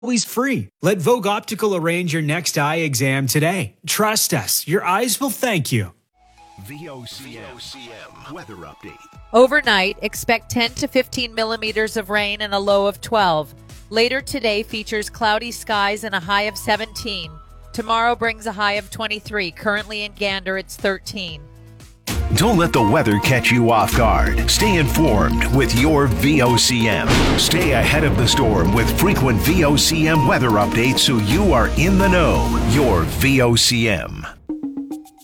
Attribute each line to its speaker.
Speaker 1: always free. Let Vogue Optical arrange your next eye exam today. Trust us, your eyes will thank you.
Speaker 2: VOCM weather update.
Speaker 3: Overnight, expect 10 to 15 millimeters of rain and a low of 12. Later today features cloudy skies and a high of 17. Tomorrow brings a high of 23. Currently in Gander, it's 13.
Speaker 2: Don't let the weather catch you off guard. Stay informed with your VOCM. Stay ahead of the storm with frequent VOCM weather updates so you are in the know. Your VOCM.